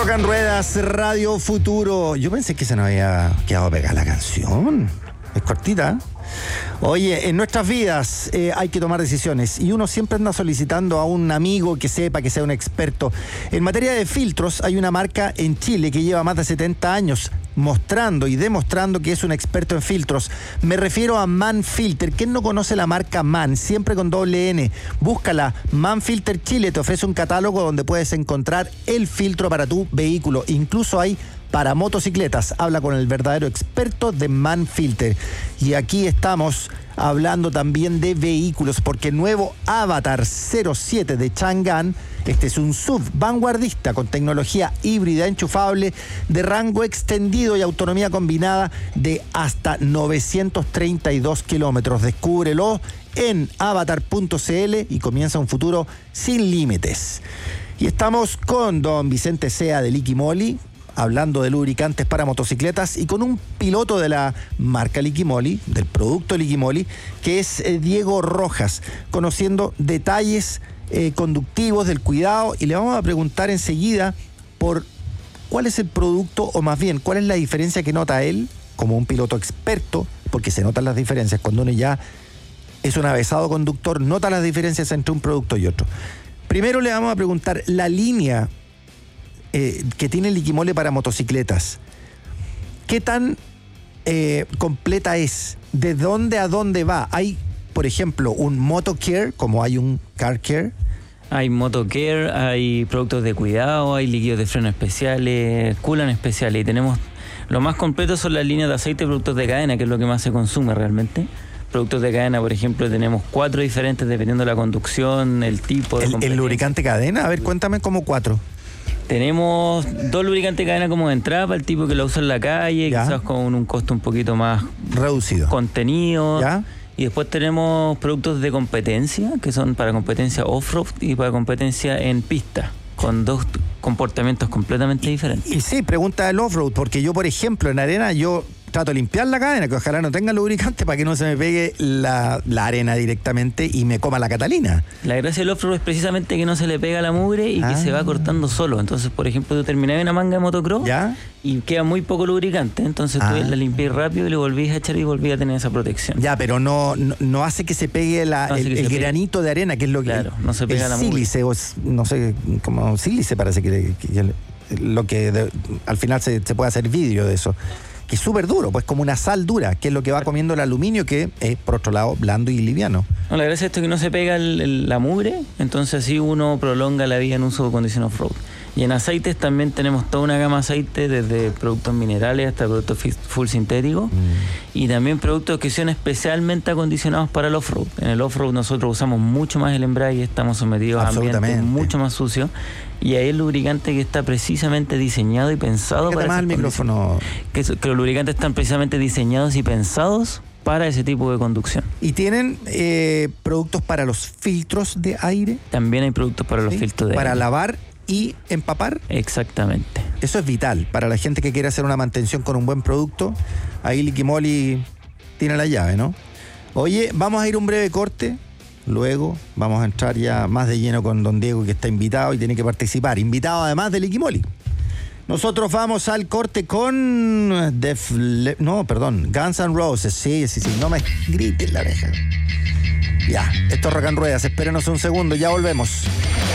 Rock and Ruedas, Radio Futuro. Yo pensé que se nos había quedado pegada la canción. Es cortita. Oye, en nuestras vidas hay que tomar decisiones y uno siempre anda solicitando a un amigo que sepa, que sea un experto. En materia de filtros hay una marca en Chile que lleva más de 70 años mostrando y demostrando que es un experto en filtros. Me refiero a Manfilter. ¿Quién no conoce la marca Man? Siempre con doble N. Búscala. Manfilter Chile te ofrece un catálogo donde puedes encontrar el filtro para tu vehículo. Incluso hay para motocicletas. Habla con el verdadero experto de Manfilter. Y aquí estamos hablando también de vehículos, porque el nuevo Avatar 07 de Chang'an, este es un SUV vanguardista con tecnología híbrida enchufable de rango extendido y autonomía combinada de hasta 932 kilómetros. Descúbrelo en avatar.cl y comienza un futuro sin límites. Y estamos con don Vicente Sea de Liquimoli, hablando de lubricantes para motocicletas, y con un piloto de la marca Liquimoli, del producto Liquimoli, que es Diego Rojas, conociendo detalles conductivos del cuidado, y le vamos a preguntar enseguida por cuál es el producto, o más bien, cuál es la diferencia que nota él como un piloto experto, porque se notan las diferencias cuando uno ya es un avesado conductor, nota las diferencias entre un producto y otro. Primero le vamos a preguntar la línea que tiene Liquimoli para motocicletas. ¿Qué tan completa es? ¿De dónde a dónde va? ¿Hay, por ejemplo, un MotoCare como hay un CarCare? Hay MotoCare, hay productos de cuidado, hay líquidos de freno especiales, coolant especiales, y tenemos lo más completo son las líneas de aceite y productos de cadena, que es lo que más se consume realmente. Productos de cadena, por ejemplo, tenemos 4 diferentes dependiendo de la conducción, el tipo de ¿El lubricante cadena? A ver, cuéntame cómo 4. Tenemos 2 lubricantes de cadena como de entrada para el tipo que lo usa en la calle, ¿ya? Quizás con un costo un poquito más reducido, contenido. ¿Ya? Y después tenemos productos de competencia, que son para competencia off-road y para competencia en pista, con 2 comportamientos completamente diferentes. Y sí, pregunta del off-road, porque yo, por ejemplo, en arena, yo trato de limpiar la cadena, que ojalá no tenga lubricante para que no se me pegue la arena directamente y me coma la Catalina. La gracia del off-road es precisamente que no se le pega la mugre y que se va cortando solo. Entonces, por ejemplo, tú terminás una manga de motocross, ¿ya? Y queda muy poco lubricante, entonces tú la limpias rápido y le volvís a echar y volvís a tener esa protección. Ya, pero no hace que se pegue el granito de arena, que es lo que... Claro, no se pega la mugre. Sílice, o no sé, como sílice parece que lo que al final se puede hacer vidrio de eso. Que es súper duro, pues como una sal dura, que es lo que va comiendo el aluminio, que es, por otro lado, blando y liviano. No, la gracia de esto es que no se pega la mugre, entonces así uno prolonga la vida en uso de condición off-road. Y en aceites también tenemos toda una gama de aceites, desde productos minerales hasta productos full sintéticos, y también productos que son especialmente acondicionados para el off-road. En el off-road nosotros usamos mucho más el embrague, estamos sometidos a ambientes mucho más sucios, y ahí el lubricante que está precisamente diseñado y pensado para más el micrófono. Que los lubricantes están precisamente diseñados y pensados para ese tipo de conducción. ¿Y tienen productos para los filtros de aire? También hay productos para los filtros de aire. ¿Para lavar y empapar? Exactamente. Eso es vital para la gente que quiere hacer una mantención con un buen producto. Ahí Liquimoli tiene la llave, ¿no? Oye, vamos a ir a un breve corte. Luego vamos a entrar ya más de lleno con don Diego, que está invitado y tiene que participar. Invitado además de Liquimoli. Nosotros vamos al corte con Guns N' Roses. Sí, no me grites la oreja. Ya, esto es Rock and Ruedas. Espérenos un segundo, ya volvemos.